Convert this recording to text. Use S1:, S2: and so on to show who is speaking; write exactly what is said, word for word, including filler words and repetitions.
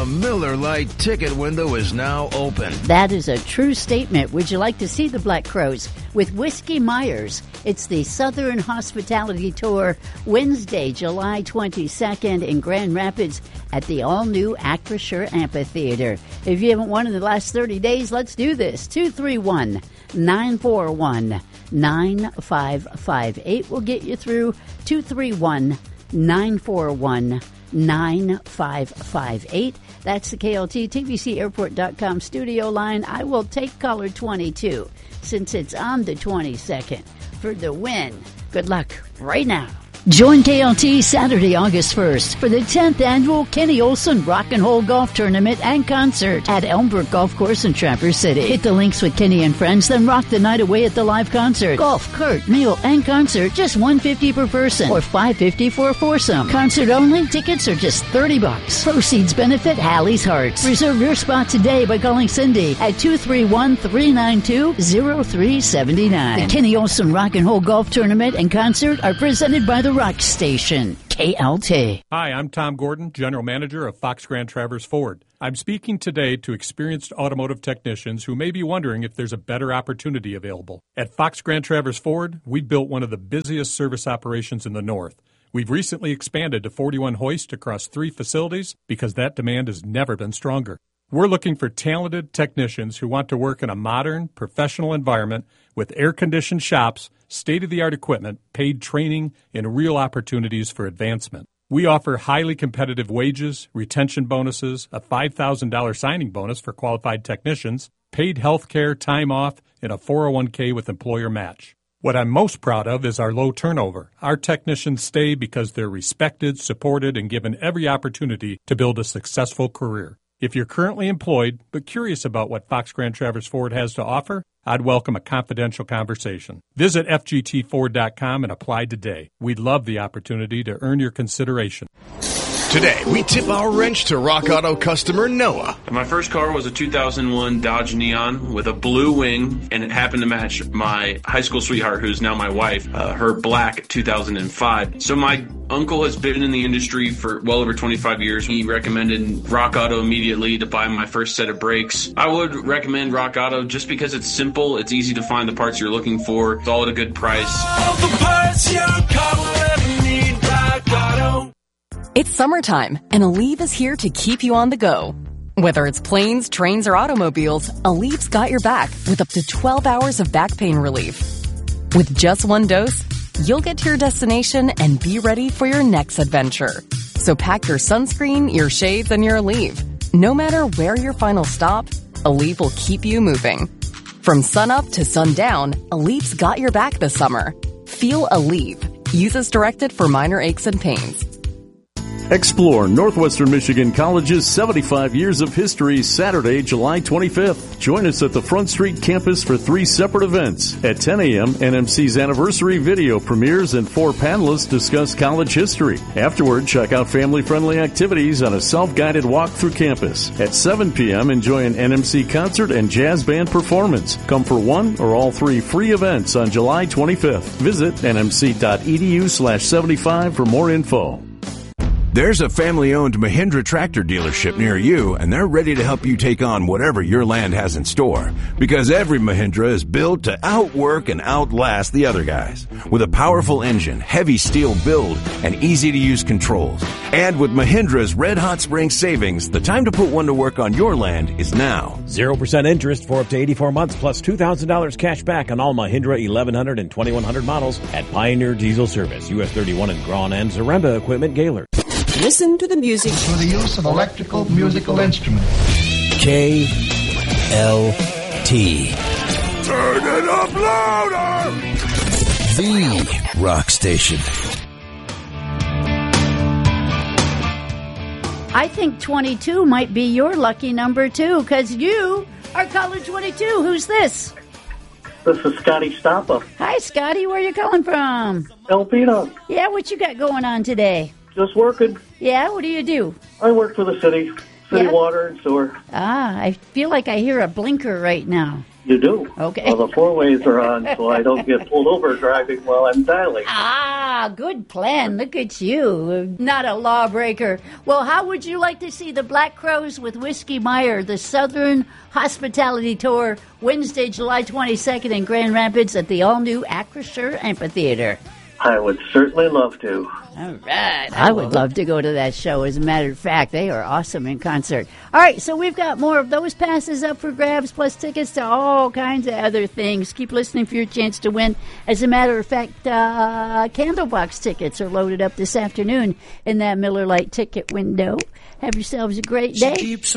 S1: The Miller Lite ticket window is now open.
S2: That is a true statement. Would you like to see the Black Crowes with Whiskey Myers? It's the Southern Hospitality Tour, Wednesday, July twenty-second in Grand Rapids at the all-new Acrisure Amphitheater. If you haven't won in the last thirty days, let's do this. two three one, nine four one, nine five five eight will get you through. two three one, nine four one, nine five five eight. That's the K L T T V C Airport dot com studio line. I will take caller twenty-two since it's on the twenty-second for the win. Good luck right now. Join K L T Saturday, August first for the tenth annual Kenny Olson Rock and Roll Golf Tournament and Concert at Elmbrook Golf Course in Traverse City. Hit the links with Kenny and friends, then rock the night away at the live concert. Golf, cart, meal, and concert, just one hundred fifty dollars per person or five hundred fifty dollars for a foursome. Concert only, tickets are just thirty bucks. Proceeds benefit Hallie's Hearts. Reserve your spot today by calling Cindy at two three one, three nine two, zero three seven nine. The Kenny Olson Rock and Roll Golf Tournament and Concert are presented by the Rock Station, K L T.
S3: Hi, I'm Tom Gordon, General Manager of Fox Grand Traverse Ford. I'm speaking today to experienced automotive technicians who may be wondering if there's a better opportunity available. At Fox Grand Traverse Ford, we've built one of the busiest service operations in the North. We've recently expanded to forty-one hoists across three facilities because that demand has never been stronger. We're looking for talented technicians who want to work in a modern, professional environment with air-conditioned shops, state-of-the-art equipment, paid training, and real opportunities for advancement. We offer highly competitive wages, retention bonuses, a five thousand dollars signing bonus for qualified technicians, paid health care, time off, and a four oh one k with employer match. What I'm most proud of is our low turnover. Our technicians stay because they're respected, supported, and given every opportunity to build a successful career. If you're currently employed but curious about what Fox Grand Traverse Ford has to offer, I'd welcome a confidential conversation. Visit F G T Ford dot com and apply today. We'd love the opportunity to earn your consideration.
S1: Today, we tip our wrench to Rock Auto customer Noah.
S4: My first car was a two thousand one Dodge Neon with a blue wing, and it happened to match my high school sweetheart, who's now my wife, uh, her black two thousand five. So my uncle has been in the industry for well over twenty-five years. He recommended Rock Auto immediately to buy my first set of brakes. I would recommend Rock Auto just because it's simple, it's easy to find the parts you're looking for, it's all at a good price. All the parts your car will ever need, Rock Auto.
S5: It's summertime, and Aleve is here to keep you on the go. Whether it's planes, trains, or automobiles, Aleve's got your back with up to twelve hours of back pain relief. With just one dose, you'll get to your destination and be ready for your next adventure. So pack your sunscreen, your shades, and your Aleve. No matter where your final stop, Aleve will keep you moving. From sunup to sundown, Aleve's got your back this summer. Feel Aleve. Use as directed for minor aches and pains.
S6: Explore Northwestern Michigan College's seventy-five years of history Saturday, July twenty-fifth. Join us at the Front Street campus for three separate events. At ten a.m., N M C's anniversary video premieres and four panelists discuss college history. Afterward, check out family-friendly activities on a self-guided walk through campus. At seven p.m., enjoy an N M C concert and jazz band performance. Come for one or all three free events on July twenty-fifth. Visit nmc.edu slash 75 for more info.
S7: There's a family-owned Mahindra tractor dealership near you, and they're ready to help you take on whatever your land has in store. Because every Mahindra is built to outwork and outlast the other guys. With a powerful engine, heavy steel build, and easy-to-use controls. And with Mahindra's red-hot spring savings, the time to put one to work on your land is now.
S8: zero percent interest for up to eighty-four months, plus two thousand dollars cash back on all Mahindra eleven hundred and twenty-one hundred models at Pioneer Diesel Service, U S thirty-one in Grawn and Zaremba Equipment, Gaylord.
S9: Listen to the music
S10: through the use of electrical musical instruments.
S11: K L T.
S7: Turn it up louder!
S11: The Rock Station.
S2: I think twenty-two might be your lucky number, too, because you are caller twenty-two. Who's this?
S12: This is Scotty Stoppa.
S2: Hi, Scotty. Where are you calling from?
S12: Elpida.
S2: Yeah, what you got going on today?
S12: Just working.
S2: Yeah, what do you do?
S12: I work for the city. City
S2: yeah.
S12: water and sewer.
S2: Ah, I feel like I hear a blinker right now.
S12: You do.
S2: Okay.
S12: Well, the four-ways are on, so I don't get pulled over driving while I'm dialing.
S2: Ah, good plan. Look at you. Not a lawbreaker. Well, how would you like to see the Black Crowes with Whiskey Meyer, the Southern Hospitality Tour, Wednesday, July twenty-second in Grand Rapids at the all-new Acrisure Amphitheater?
S12: I would certainly love to.
S2: All right. I would love to go to that show. As a matter of fact, they are awesome in concert. All right, so we've got more of those passes up for grabs, plus tickets to all kinds of other things. Keep listening for your chance to win. As a matter of fact, uh, Candlebox tickets are loaded up this afternoon in that Miller Lite ticket window. Have yourselves a great day.